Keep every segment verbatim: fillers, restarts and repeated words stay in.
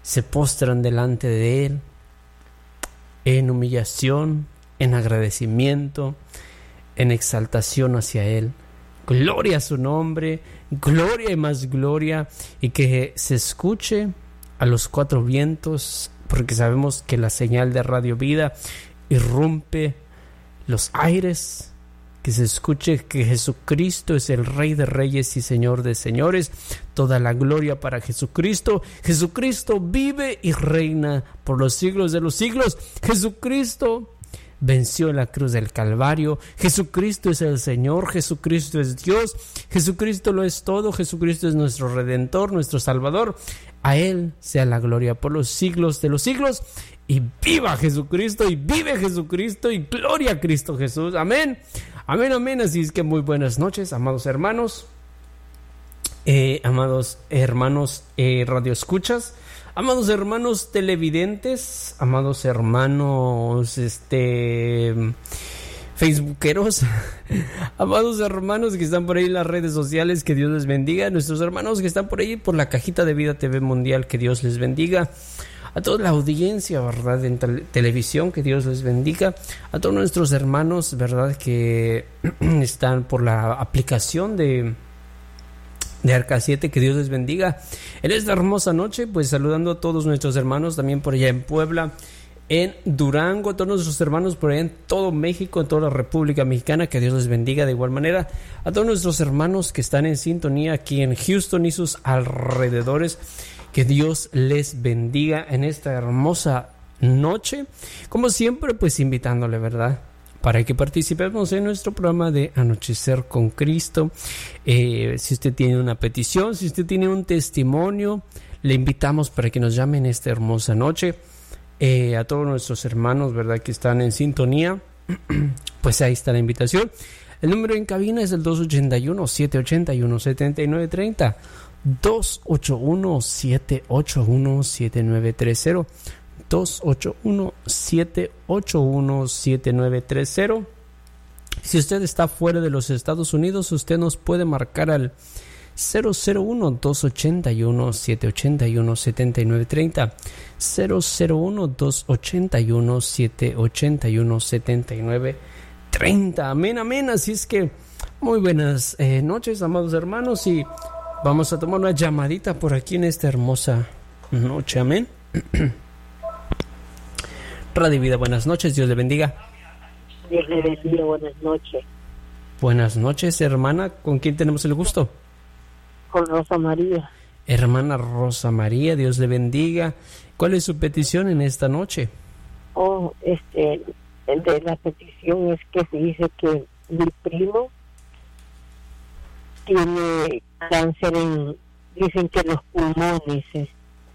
se postran delante de Él en humillación, en agradecimiento, en exaltación hacia Él. Gloria a su nombre, gloria y más gloria, y que se escuche a los cuatro vientos, porque sabemos que la señal de Radio Vida irrumpe los aires. Que se escuche que Jesucristo es el Rey de Reyes y Señor de Señores. Toda la gloria para Jesucristo. Jesucristo vive y reina por los siglos de los siglos. Jesucristo venció en la cruz del Calvario. Jesucristo es el Señor. Jesucristo es Dios. Jesucristo lo es todo. Jesucristo es nuestro Redentor, nuestro Salvador. A Él sea la gloria por los siglos de los siglos. Y viva Jesucristo, y vive Jesucristo, y gloria a Cristo Jesús. Amén. Amén, amén. Así es que muy buenas noches, amados hermanos, eh, amados hermanos eh, radioescuchas, amados hermanos televidentes, amados hermanos este facebookeros, amados hermanos que están por ahí en las redes sociales, que Dios les bendiga. Nuestros hermanos que están por ahí por la cajita de Vida T V Mundial, que Dios les bendiga. A toda la audiencia, ¿verdad?, en te- televisión, que Dios les bendiga. A todos nuestros hermanos, ¿verdad?, que están por la aplicación de, de Arca siete, que Dios les bendiga. En esta hermosa noche, pues saludando a todos nuestros hermanos, también por allá en Puebla, en Durango, a todos nuestros hermanos por allá en todo México, en toda la República Mexicana, que Dios les bendiga de igual manera. A todos nuestros hermanos que están en sintonía aquí en Houston y sus alrededores, que Dios les bendiga en esta hermosa noche. Como siempre, pues invitándole, ¿verdad?, para que participemos en nuestro programa de Anochecer con Cristo. Eh, si usted tiene una petición, si usted tiene un testimonio, le invitamos para que nos llamen esta hermosa noche. Eh, a todos nuestros hermanos, ¿verdad?, que están en sintonía, pues ahí está la invitación. El número en cabina es el dos ocho uno, siete ocho uno, siete nueve tres cero. dos ocho uno, siete ocho uno, siete nueve tres cero. dos ocho uno, siete ocho uno, siete nueve tres cero. Si usted está fuera de los Estados Unidos, usted nos puede marcar al cero cero uno, dos ocho uno, siete ocho uno, siete nueve tres cero. cero cero uno, dos ocho uno, siete ocho uno, siete nueve tres cero. Amén, amén. Así es que muy buenas eh, noches, amados hermanos, y vamos a tomar una llamadita por aquí en esta hermosa noche. Amén. Radio Vida, buenas noches. Dios le bendiga. Dios le bendiga. Buenas noches. Buenas noches, hermana. ¿Con quién tenemos el gusto? Con Rosa María. Hermana Rosa María, Dios le bendiga. ¿Cuál es su petición en esta noche? Oh, este, de la petición es que se dice que mi primo tiene cáncer en, dicen que los pulmones. Eh.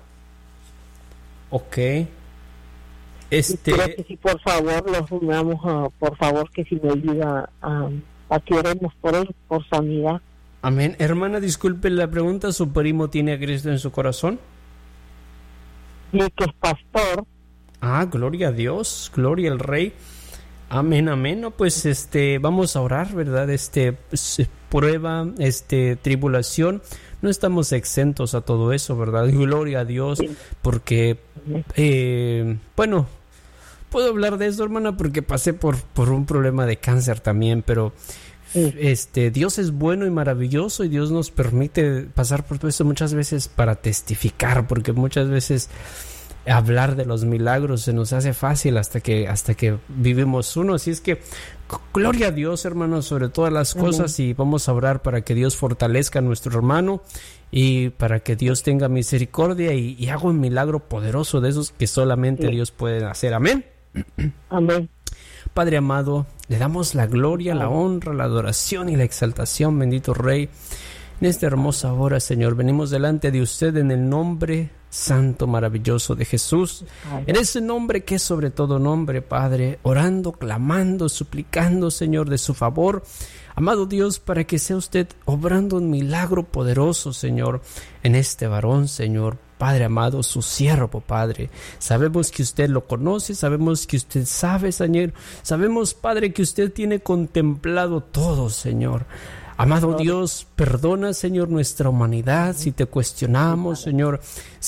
Ok. Este. Creo que si por favor los unamos, a, por favor que si me ayuda a, a que oremos por él, por sanidad. Amén. Hermana, disculpe la pregunta, ¿su primo tiene a Cristo en su corazón? Sí, que es pastor. Ah, gloria a Dios, gloria al Rey. Amén, amén. No, pues este, vamos a orar, ¿verdad? Este, pues, prueba, este, tribulación, no estamos exentos a todo eso, ¿verdad? Gloria a Dios, porque, eh, bueno, puedo hablar de eso, hermana, porque pasé por, por un problema de cáncer también, pero este, Dios es bueno y maravilloso, y Dios nos permite pasar por todo eso muchas veces para testificar, porque muchas veces hablar de los milagros se nos hace fácil hasta que hasta que vivimos uno. Así es que gloria a Dios, hermanos, sobre todas las uh-huh. cosas, y vamos a orar para que Dios fortalezca a nuestro hermano y para que Dios tenga misericordia y, y haga un milagro poderoso de esos que solamente sí. Dios puede hacer. Amén. Amén. Padre amado, le damos la gloria, la honra, la adoración y la exaltación, bendito Rey. En esta hermosa hora, Señor, venimos delante de usted en el nombre santo, maravilloso de Jesús, en ese nombre que es sobre todo nombre, Padre, orando, clamando, suplicando, Señor, de su favor, amado Dios, para que sea usted obrando un milagro poderoso, Señor, en este varón, Señor, Padre amado, su siervo, Padre. Sabemos que usted lo conoce, sabemos que usted sabe, Señor, sabemos, Padre, que usted tiene contemplado todo, Señor. Amado Dios, perdona, Señor, nuestra humanidad si te cuestionamos, Señor,